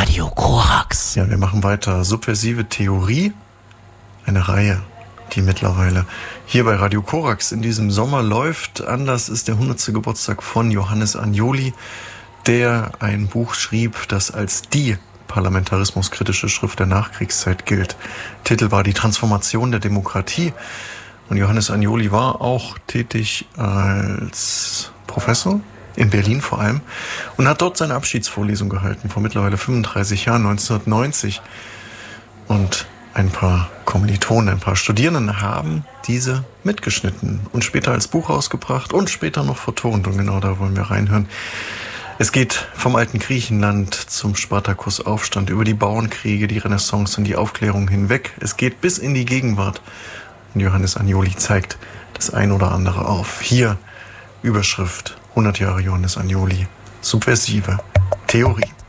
Radio Korax. Ja, wir machen weiter. Subversive Theorie, eine Reihe, die mittlerweile hier bei Radio Korax in diesem Sommer läuft. Anlass ist der 100. Geburtstag von Johannes Agnoli, der ein Buch schrieb, das als die parlamentarismuskritische Schrift der Nachkriegszeit gilt. Titel war Die Transformation der Demokratie. Und Johannes Agnoli war auch tätig als Professor in Berlin vor allem und hat dort seine Abschiedsvorlesung gehalten vor mittlerweile 35 Jahren, 1990. Und ein paar Kommilitonen, ein paar Studierenden haben diese mitgeschnitten und später als Buch rausgebracht und später noch vertont. Und genau da wollen wir reinhören. Es geht vom alten Griechenland zum Spartakusaufstand, über die Bauernkriege, die Renaissance und die Aufklärung hinweg. Es geht bis in die Gegenwart. Und Johannes Agnoli zeigt das ein oder andere auf. Hier Überschrift 100 Jahre Johannes Agnoli. Subversive Theorie.